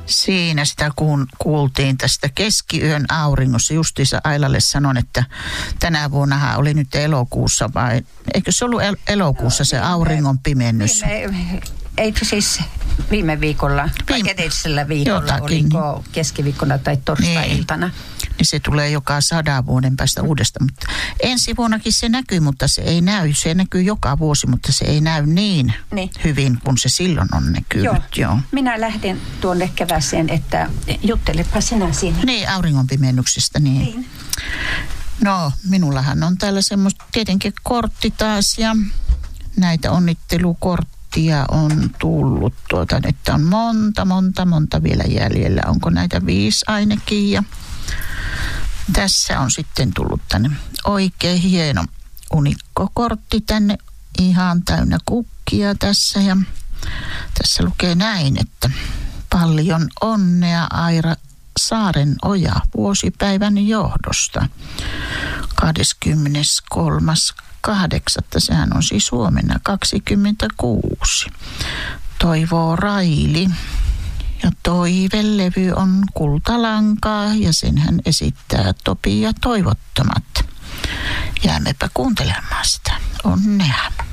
Siinä sitä kuultiin tästä keskiyön auringossa. Justiinsa Ailalle sanon, että tänä vuonnahan oli nyt elokuussa vai eikö se ollut elokuussa se auringon pimennys? Eikö siis viime viikolla tai edellisellä viikolla, oliko keskiviikkona tai torstai-iltana? Niin se tulee joka 100 vuoden päästä uudestaan. Mutta ensi vuonnakin se näkyy, mutta se ei näy. Se näkyy joka vuosi, mutta se ei näy niin hyvin kuin se silloin on näkynyt. Joo. Minä lähden tuonne kevääseen, että juttelepa sinä siinä. Niin, auringonpimennyksestä, niin. No, minullahan on täällä semmoista tietenkin kortti taas ja näitä onnittelukorttia on tullut että on monta vielä jäljellä. Onko näitä 5 ainakin ja tässä on sitten tullut tänne oikein hieno unikkokortti tänne ihan täynnä kukkia tässä ja tässä lukee näin, että paljon onnea Aira Saarenoja vuosipäivän johdosta 23.8. Sehän on siis huomenna 26. Toivoo Raili. Ja toivelevy on kultalankaa ja sen hän esittää Topi ja toivottomat. Jäämmepä kuuntelemaan sitä. Onnea.